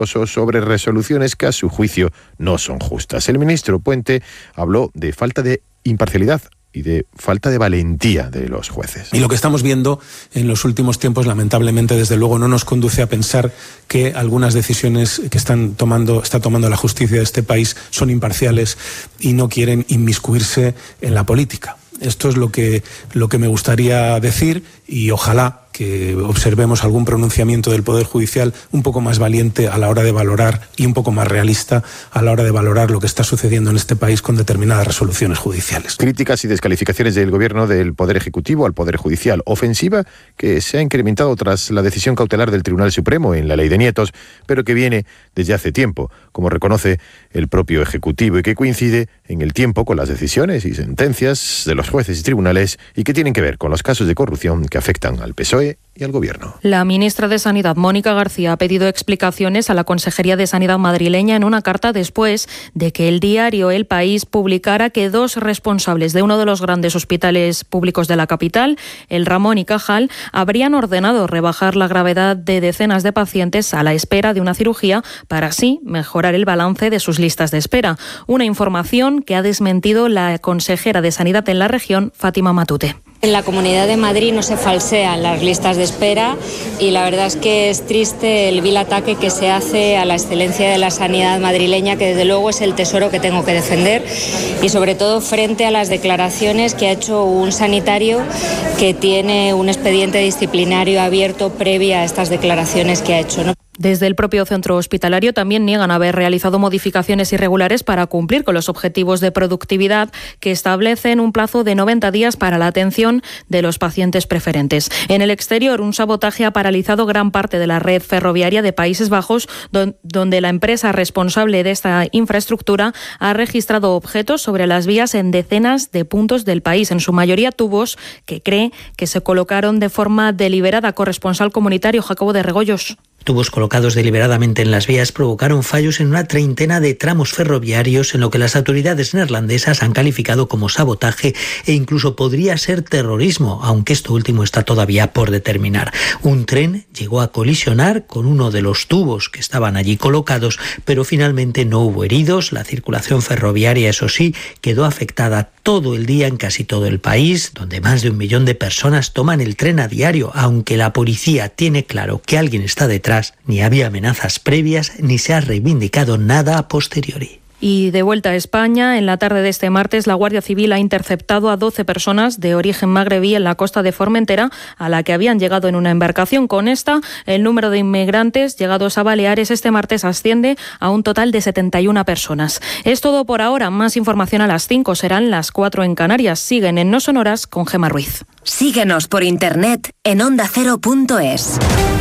sobre resoluciones que a su juicio no son justas. El ministro Puente habló de falta de imparcialidad y de falta de valentía de los jueces. Y lo que estamos viendo en los últimos tiempos, lamentablemente, desde luego, no nos conduce a pensar que algunas decisiones que está tomando la justicia de este país son imparciales y no quieren inmiscuirse en la política. Esto es lo que me gustaría decir, y ojalá que observemos algún pronunciamiento del Poder Judicial un poco más valiente a la hora de valorar y un poco más realista a la hora de valorar lo que está sucediendo en este país con determinadas resoluciones judiciales. Críticas y descalificaciones del Gobierno del Poder Ejecutivo al Poder Judicial. Ofensiva que se ha incrementado tras la decisión cautelar del Tribunal Supremo en la Ley de Nietos, pero que viene desde hace tiempo, como reconoce el propio Ejecutivo, y que coincide en el tiempo con las decisiones y sentencias de los jueces y tribunales y que tienen que ver con los casos de corrupción que afectan al PSOE y al Gobierno. La ministra de Sanidad, Mónica García, ha pedido explicaciones a la Consejería de Sanidad madrileña en una carta después de que el diario El País publicara que 2 responsables de uno de los grandes hospitales públicos de la capital, el Ramón y Cajal, habrían ordenado rebajar la gravedad de decenas de pacientes a la espera de una cirugía para así mejorar el balance de sus listas de espera. Una información que ha desmentido la consejera de Sanidad en la región, Fátima Matute. En la Comunidad de Madrid no se falsean las listas de espera y la verdad es que es triste el vil ataque que se hace a la excelencia de la sanidad madrileña, que desde luego es el tesoro que tengo que defender, y sobre todo frente a las declaraciones que ha hecho un sanitario que tiene un expediente disciplinario abierto previa a estas declaraciones que ha hecho, ¿no? Desde el propio centro hospitalario también niegan haber realizado modificaciones irregulares para cumplir con los objetivos de productividad que establecen un plazo de 90 días para la atención de los pacientes preferentes. En el exterior, un sabotaje ha paralizado gran parte de la red ferroviaria de Países Bajos, donde la empresa responsable de esta infraestructura ha registrado objetos sobre las vías en decenas de puntos del país, en su mayoría tubos que cree que se colocaron de forma deliberada. Corresponsal comunitario Jacobo de Regoyos. Tubos colocados deliberadamente en las vías provocaron fallos en una treintena de tramos ferroviarios, en lo que las autoridades neerlandesas han calificado como sabotaje e incluso podría ser terrorismo, aunque esto último está todavía por determinar. Un tren llegó a colisionar con uno de los tubos que estaban allí colocados, pero finalmente no hubo heridos. La circulación ferroviaria, eso sí, quedó afectada todo el día en casi todo el país, donde más de 1 millón de personas toman el tren a diario, aunque la policía tiene claro que alguien está detrás. Ni había amenazas previas, ni se ha reivindicado nada a posteriori. Y de vuelta a España, en la tarde de este martes, la Guardia Civil ha interceptado a 12 personas de origen magrebí en la costa de Formentera, a la que habían llegado en una embarcación. Con esta, el número de inmigrantes llegados a Baleares este martes asciende a un total de 71 personas. Es todo por ahora. Más información a las 5, serán las 4 en Canarias. Siguen en No Sonoras con Gemma Ruiz. Síguenos por internet en ondacero.es.